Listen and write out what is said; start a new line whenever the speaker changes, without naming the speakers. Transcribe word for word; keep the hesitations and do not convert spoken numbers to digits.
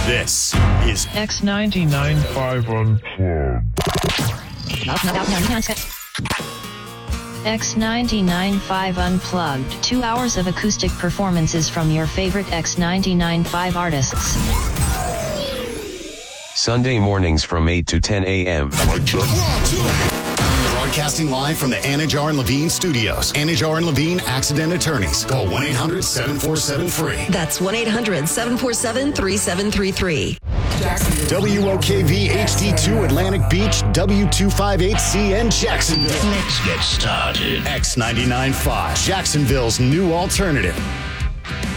This is
X ninety-nine point five Unplugged. X ninety-nine point five Unplugged. Two hours of acoustic performances from your favorite X ninety-nine point five artists.
Sunday mornings from eight to ten a.m.
broadcasting live from the Anajar and Levine studios. Anajar and Levine Accident Attorneys. Call one eight hundred seven four seven free.
That's one eight hundred seven four seven three seven three three.
W O K V H D two Atlantic Beach, W two fifty-eight C N Jacksonville.
Let's get started.
X ninety-nine point five, Jacksonville's new alternative.